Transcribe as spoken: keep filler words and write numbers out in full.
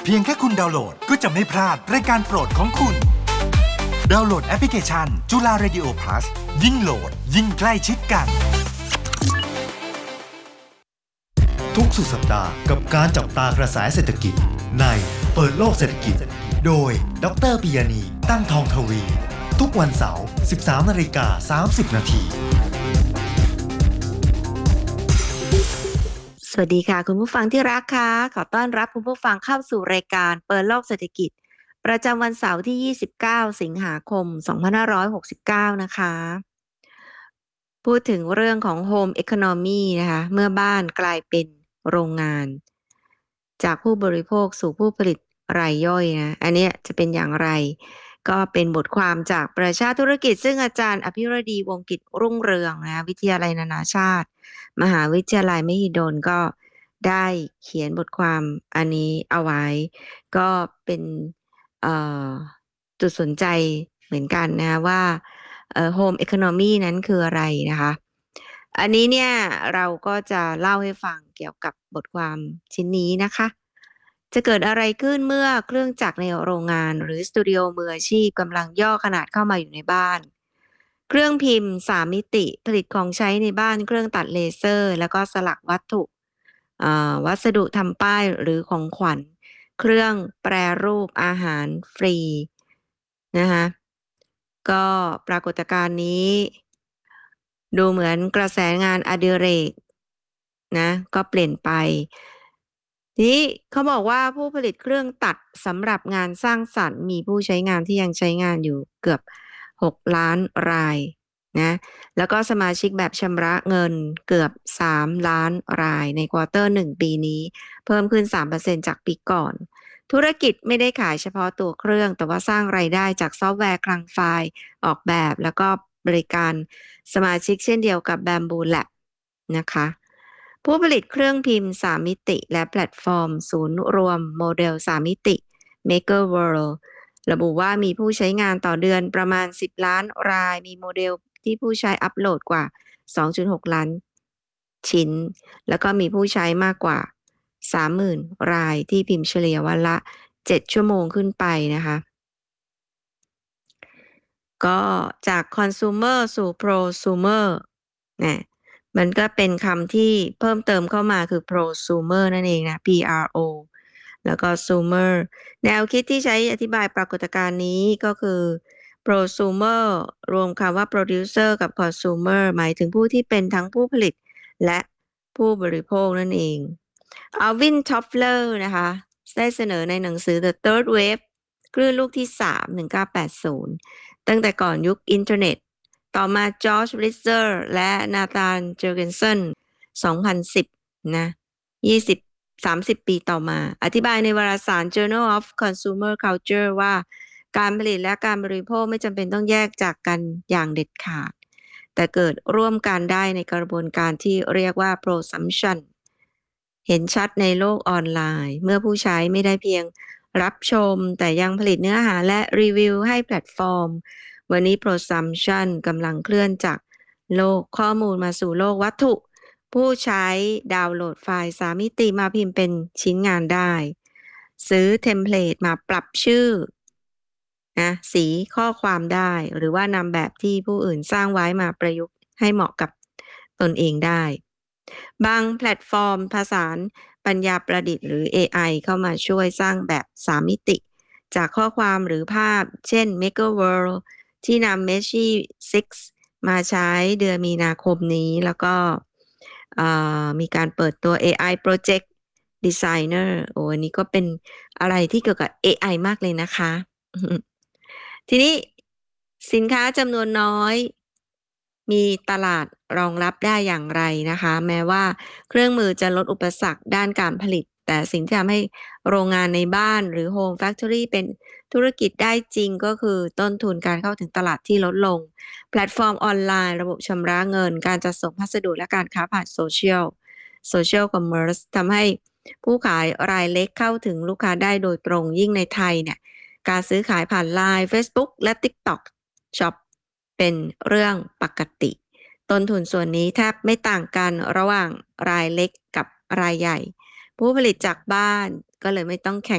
เพียงแค่คุณดาวน์โหลดก็จะไม่พลาดรายการโปรดของคุณดาวน์โหลดแอปพลิเคชันจุฬาเรดิโอ Plus ยิ่งโหลดยิ่งใกล้ชิดกันทุกสุดสัปดาห์กับการจับตากระแสเศรษฐกิจในเปิดโลกเศรษฐกิจโดยดร.ปิยานีตั้งทองทวีทุกวันเสาร์ สิบสามนาฬิกาสามสิบนาทีสวัสดีค่ะคุณผู้ฟังที่รักค่ะขอต้อนรับคุณผู้ฟังเข้าสู่รายการเปิดโลกเศรษฐกิจประจำวันเสาร์ที่ยี่สิบเก้าสิงหาคมสองพันห้าร้อยหกสิบเก้านะคะพูดถึงเรื่องของ Home Economy นะคะเมื่อบ้านกลายเป็นโรงงานจากผู้บริโภคสู่ผู้ผลิตรายย่อยนะอันนี้จะเป็นอย่างไรก็เป็นบทความจากประชาธุรกิจซึ่งอาจารย์อภิรดีวงศ์กิจรุ่งเรืองนะวิทยาลัยนานาชาติมหาวิทยาลัยมหิดลก็ได้เขียนบทความอันนี้เอาไว้ก็เป็นจุดสนใจเหมือนกันนะว่าเอ่อ Home Economy นั้นคืออะไรนะคะอันนี้เนี่ยเราก็จะเล่าให้ฟังเกี่ยวกับบทความชิ้นนี้นะคะจะเกิดอะไรขึ้นเมื่อเครื่องจักรในโรงงานหรือสตูดิโอมืออาชีพกำลังย่อขนาดเข้ามาอยู่ในบ้านเครื่องพิมพ์สามมิติผลิตของใช้ในบ้านเครื่องตัดเลเซอร์แล้วก็สลักวัตถุวัสดุทำป้ายหรือของขวัญเครื่องแปรรูปอาหารฟรีนะคะก็ปรากฏการณ์นี้ดูเหมือนกระแสงานอดิเรกนะก็เปลี่ยนไปนี้เขาบอกว่าผู้ผลิตเครื่องตัดสำหรับงานสร้างสรรค์มีผู้ใช้งานที่ยังใช้งานอยู่เกือบหกล้านรายนะแล้วก็สมาชิกแบบชำระเงินเกือบสามล้านรายในควอเตอร์หนึ่งปีนี้เพิ่มขึ้น สามเปอร์เซ็นต์ จากปีก่อนธุรกิจไม่ได้ขายเฉพาะตัวเครื่องแต่ว่าสร้างรายได้จากซอฟต์แวร์คลังไฟล์ออกแบบแล้วก็บริการสมาชิกเช่นเดียวกับ Bamboo Lab นะคะผู้ผลิตเครื่องพิมพ์สามมิติและแพลตฟอร์มศูนย์รวมโมเดลสามมิติ Maker World ระบุว่ามีผู้ใช้งานต่อเดือนประมาณสิบล้านรายมีโมเดลที่ผู้ใช้อัปโหลดกว่า สองจุดหกล้านชิ้นแล้วก็มีผู้ใช้มากกว่า สามหมื่นรายที่พิมพ์เฉลี่ยวันละเจ็ดชั่วโมงขึ้นไปนะคะก็จาก consumer สู่ prosumer นะมันก็เป็นคำที่เพิ่มเติมเข้ามาคือ prosumer นั่นเองนะ P R O แล้วก็ sumer แนวคิดที่ใช้อธิบายปรากฏการณ์นี้ก็คือ prosumer รวมคำว่า producer กับ consumer หมายถึงผู้ที่เป็นทั้งผู้ผลิตและผู้บริโภคนั่นเองอัลวิน ท็อฟเลอร์นะคะได้เสนอในหนังสือ The Third Wave คลื่นลูกที่สาม หนึ่งเก้าแปดศูนย์ตั้งแต่ก่อนยุคอินเทอร์เน็ตต่อมาจอร์จ ริสเซอร์และนาธาน เจอร์เกนสันสองพันสิบนะยี่สิบ สามสิบปีต่อมาอธิบายในวารสาร Journal of Consumer Culture ว่าการผลิตและการบริโภคไม่จำเป็นต้องแยกจากกันอย่างเด็ดขาดแต่เกิดร่วมกันได้ในกระบวนการที่เรียกว่า prosumption เห็นชัดในโลกออนไลน์เมื่อผู้ใช้ไม่ได้เพียงรับชมแต่ยังผลิตเนื้อหาและรีวิวให้แพลตฟอร์มวันนี้ prosumption กำลังเคลื่อนจากโลกข้อมูลมาสู่โลกวัตถุผู้ใช้ดาวน์โหลดไฟล์สามมิติมาพิมพ์เป็นชิ้นงานได้ซื้อเทมเพลตมาปรับชื่อนะสีข้อความได้หรือว่านำแบบที่ผู้อื่นสร้างไว้มาประยุกต์ให้เหมาะกับตนเองได้บางแพลตฟอร์มผสานปัญญาประดิษฐ์หรือ เอ ไอ เข้ามาช่วยสร้างแบบสามมิติจากข้อความหรือภาพเช่น Maker World ที่นำ Meshi ซิกซ์มาใช้เดือนมีนาคมนี้แล้วก็มีการเปิดตัว เอ ไอ Project Designer โอ้อันนี้ก็เป็นอะไรที่เกี่ยวกับ เอ ไอ มากเลยนะคะทีนี้สินค้าจำนวนน้อยมีตลาดรองรับได้อย่างไรนะคะแม้ว่าเครื่องมือจะลดอุปสรรคด้านการผลิตแต่สิ่งที่ทำให้โรงงานในบ้านหรือ Home Factory เป็นธุรกิจได้จริงก็คือต้นทุนการเข้าถึงตลาดที่ลดลงแพลตฟอร์มออนไลน์ระบบชำระเงินการจัดส่งพัสดุและการค้าผ่านโซเชียลโซเชียลคอมเมอร์สทำให้ผู้ขายรายเล็กเข้าถึงลูกค้าได้โดยตรงยิ่งในไทยเนี่ยการซื้อขายผ่าน ไลน์ Facebook และ TikTok Shop เป็นเรื่องปกติต้นทุนส่วนนี้แทบไม่ต่างกันระหว่างรายเล็กกับรายใหญ่ผู้ผลิตจากบ้านก็เลยไม่ต้องแข่ง